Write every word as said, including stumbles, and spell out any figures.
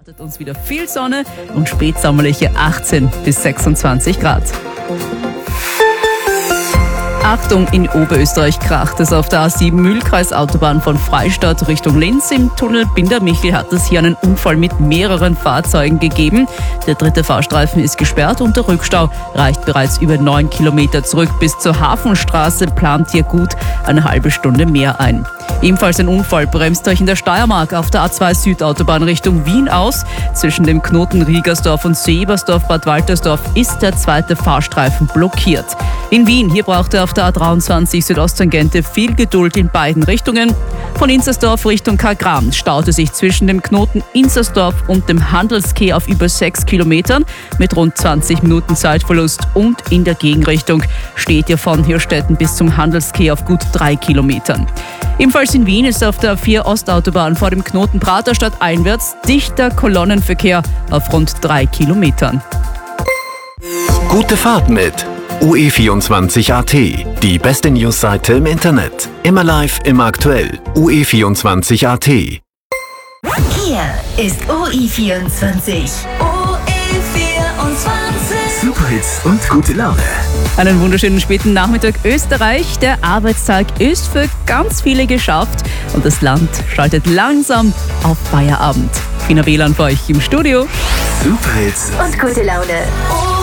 Erwartet uns wieder viel Sonne und spätsommerliche achtzehn bis sechsundzwanzig Grad. Achtung, in Oberösterreich kracht es auf der A sieben Mühlkreisautobahn von Freistadt Richtung Linz. Im Tunnel Bindermichel hat es hier einen Unfall mit mehreren Fahrzeugen gegeben. Der dritte Fahrstreifen ist gesperrt und der Rückstau reicht bereits über neun Kilometer zurück. Bis zur Hafenstraße plant hier gut eine halbe Stunde mehr ein. Ebenfalls ein Unfall bremst euch in der Steiermark auf der A zwei Südautobahn Richtung Wien aus. Zwischen dem Knoten Riegersdorf und Sebersdorf Bad Waltersdorf ist der zweite Fahrstreifen blockiert. In Wien, hier braucht er auf der A dreiundzwanzig Südosttangente viel Geduld in beiden Richtungen. Von Inzersdorf Richtung Kargram staute sich zwischen dem Knoten Inzersdorf und dem Handelskeh auf über sechs Kilometern mit rund zwanzig Minuten Zeitverlust, und in der Gegenrichtung steht ihr von Hirstetten bis zum Handelskeh auf gut drei Kilometern. Ebenfalls in Wien ist auf der A vier Ostautobahn vor dem Knoten Praterstadt einwärts dichter Kolonnenverkehr auf rund drei Kilometern. Gute Fahrt mit U E vierundzwanzig Punkt A T, die beste Newsseite im Internet. Immer live, immer aktuell. U E vierundzwanzig Punkt A T. Hier ist U E vierundzwanzig. U E vierundzwanzig. Superhits und gute Laune. Einen wunderschönen späten Nachmittag Österreich. Der Arbeitstag ist für ganz viele geschafft und das Land schaltet langsam auf Feierabend. Fina Wieland für euch im Studio. Superhits Und gute Laune.